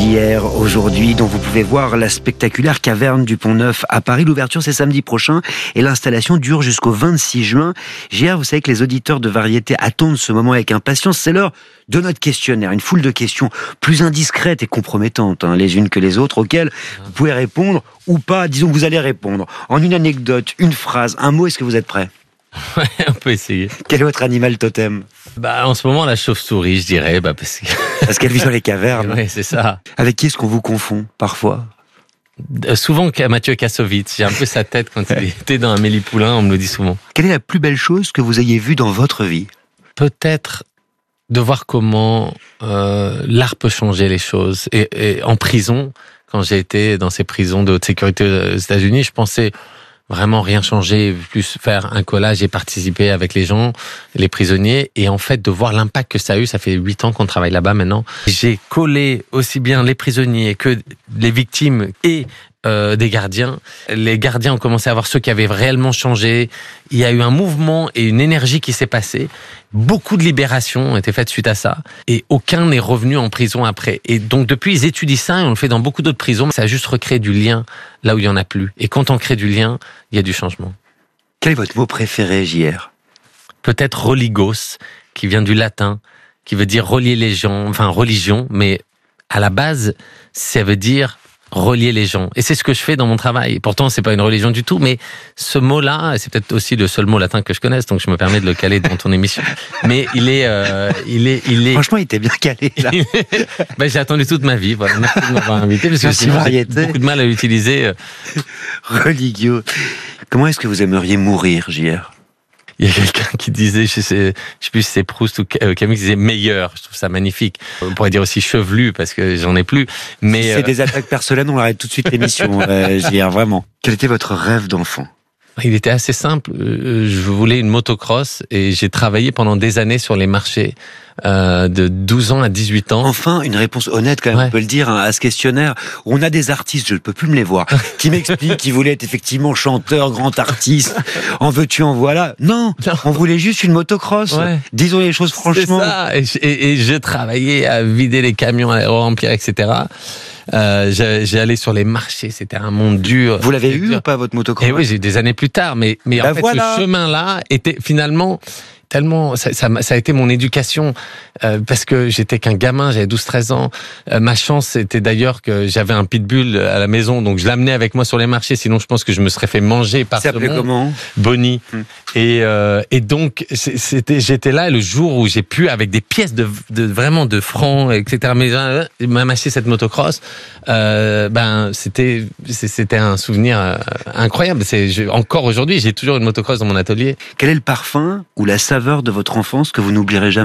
JR aujourd'hui, dont vous pouvez voir la spectaculaire Caverne du Pont-Neuf à Paris. L'ouverture, c'est samedi prochain et l'installation dure jusqu'au 26 juin. JR, vous savez que les auditeurs de Variété attendent ce moment avec impatience. C'est l'heure de notre questionnaire, une foule de questions plus indiscrètes et compromettantes, les unes que les autres, auxquelles vous pouvez répondre ou pas. Disons que vous allez répondre en une anecdote, une phrase, un mot. Est-ce que vous êtes prêt ? Ouais, on peut essayer. Quel est votre animal totem ? En ce moment, la chauve-souris, je dirais, parce qu'elle vit dans les cavernes. Oui, c'est ça. Avec qui est-ce qu'on vous confond, parfois ? Souvent Mathieu Kassovitz. J'ai un peu sa tête quand il était dans Amélie Poulain, on me le dit souvent. Quelle est la plus belle chose que vous ayez vue dans votre vie ? Peut-être de voir comment l'art peut changer les choses. Et en prison, quand j'ai été dans ces prisons de haute sécurité aux États-Unis, je pensais vraiment rien changer, plus faire un collage et participer avec les gens, les prisonniers, et en fait de voir l'impact que ça a eu. Ça fait 8 ans qu'on travaille là-bas maintenant. J'ai collé aussi bien les prisonniers que les victimes et des gardiens. Les gardiens ont commencé à voir ceux qui avaient réellement changé. Il y a eu un mouvement et une énergie qui s'est passée. Beaucoup de libérations ont été faites suite à ça. Et aucun n'est revenu en prison après. Et donc depuis, ils étudient ça et on le fait dans beaucoup d'autres prisons. Ça a juste recréé du lien là où il n'y en a plus. Et quand on crée du lien, il y a du changement. Quel est votre mot préféré, JR ? Peut-être religos, qui vient du latin, qui veut dire relier les gens, enfin religion, mais à la base, ça veut dire relier les gens. Et c'est ce que je fais dans mon travail. Pourtant, c'est pas une religion du tout, mais ce mot-là, c'est peut-être aussi le seul mot latin que je connaisse, donc je me permets de le caler dans ton émission. Mais il est. Franchement, il était bien calé, là. J'ai attendu toute ma vie. Voilà. Merci de m'avoir invité, parce que sinon, j'ai beaucoup de mal à l'utiliser. Religio. Comment est-ce que vous aimeriez mourir, JR ? Il y a quelqu'un qui disait, je sais plus si c'est Proust ou Camus, qui disait meilleur. Je trouve ça magnifique. On pourrait dire aussi chevelu, parce que j'en ai plus. Mais si c'est des attaques personnelles, on arrête tout de suite l'émission, JR, vraiment. Quel était votre rêve d'enfant ? Il était assez simple. Je voulais une motocross et j'ai travaillé pendant des années sur les marchés de 12 ans à 18 ans. Enfin, une réponse honnête, quand même, ouais. On peut le dire, à ce questionnaire. On a des artistes, je ne peux plus me les voir, qui m'expliquent qu'ils voulaient être effectivement chanteur, grand artiste. En veux-tu, en voilà. Non, on voulait juste une motocross. Ouais. Disons les choses franchement. C'est ça. Et j'ai travaillé à vider les camions, à les remplir, etc. J'ai allé sur les marchés, c'était un monde dur. Vous l'avez eu ou pas, votre motocross ? Et oui, j'ai eu des années plus tard, mais en fait, ce chemin-là était finalement tellement, ça a été mon éducation, parce que j'étais qu'un gamin, j'avais 12-13 ans. Ma chance, c'était d'ailleurs que j'avais un pitbull à la maison, donc je l'amenais avec moi sur les marchés, sinon je pense que je me serais fait manger par ce monde. Comment ? Bonnie. Et donc, j'étais là le jour où j'ai pu, avec des pièces vraiment de francs, etc., m'acheter cette motocross. C'était un souvenir incroyable. Encore aujourd'hui, j'ai toujours une motocross dans mon atelier. Quel est le parfum ou la saveur de votre enfance que vous n'oublierez jamais ?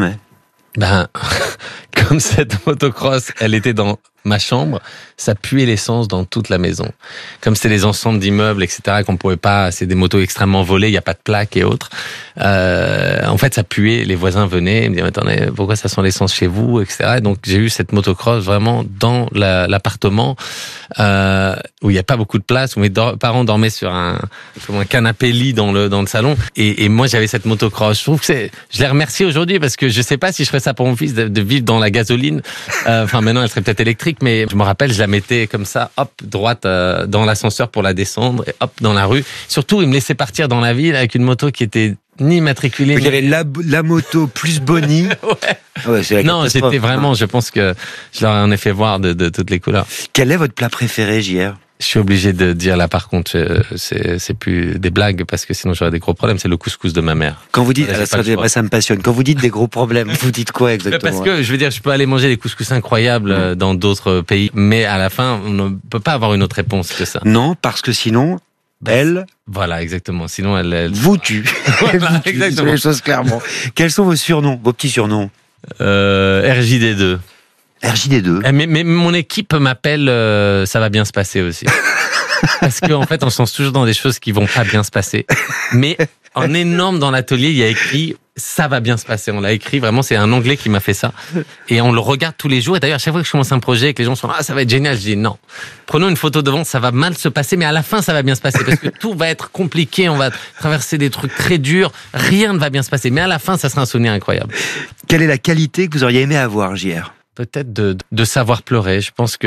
Comme cette motocross, elle était dans ma chambre, ça puait l'essence dans toute la maison. Comme c'était des ensembles d'immeubles, etc., qu'on pouvait pas, c'est des motos extrêmement volées, il n'y a pas de plaques et autres. En fait, ça puait, les voisins venaient, ils me disaient, attendez, pourquoi ça sent l'essence chez vous, etc. Et donc, j'ai eu cette motocross vraiment dans l'appartement, où il n'y a pas beaucoup de place, où mes parents dormaient sur un canapé-lit dans le salon. Et moi, j'avais cette motocross. Je trouve que je les remercie aujourd'hui parce que je sais pas si je ferais ça pour mon fils, de vivre dans la gasoline. Maintenant, elle serait peut-être électrique, mais je me rappelle, je la mettais comme ça, hop, droite dans l'ascenseur pour la descendre, et hop, dans la rue. Surtout, il me laissait partir dans la ville avec une moto qui était ni immatriculée. Il y avait la moto plus Bonnie. Ouais, non, c'était vraiment, je pense que je leur en ai fait voir de toutes les couleurs. Quel est votre plat préféré, JR ? Je suis obligé de dire là, par contre, c'est plus des blagues, parce que sinon j'aurais des gros problèmes. C'est le couscous de ma mère. Quand vous dites, ça me passionne. Quand vous dites des gros problèmes, vous dites quoi exactement ? Parce que, je veux dire, je peux aller manger des couscous incroyables dans d'autres pays, mais à la fin, on ne peut pas avoir une autre réponse que ça. Non, parce que sinon, elle... Voilà, exactement. Sinon, elle vous tue. Voilà, exactement. Les choses clairement. Quels sont vos surnoms, vos petits surnoms ? RJD2. RJD2. Mais mon équipe m'appelle ça va bien se passer aussi. Parce qu'en fait, on se lance toujours dans des choses qui vont pas bien se passer. Mais en énorme dans l'atelier, il y a écrit ça va bien se passer. On l'a écrit, vraiment, c'est un Anglais qui m'a fait ça. Et on le regarde tous les jours. Et d'ailleurs, à chaque fois que je commence un projet et que les gens sont ça va être génial, je dis non. Prenons une photo devant, ça va mal se passer, mais à la fin, ça va bien se passer. Parce que tout va être compliqué, on va traverser des trucs très durs, rien ne va bien se passer. Mais à la fin, ça sera un souvenir incroyable. Quelle est la qualité que vous auriez aimé avoir, JR ? Peut-être de savoir pleurer. Je pense que